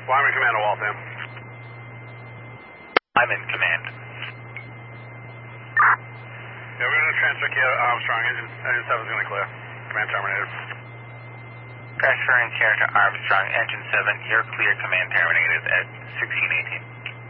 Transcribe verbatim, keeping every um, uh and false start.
Well, I'm in command of Waltham. I'm in command. Yeah, we're going to transfer Kia to Armstrong. Engine, engine seven is going to clear. Command terminated. Transferring care to Armstrong, engine seven, you're clear, command terminated at sixteen eighteen.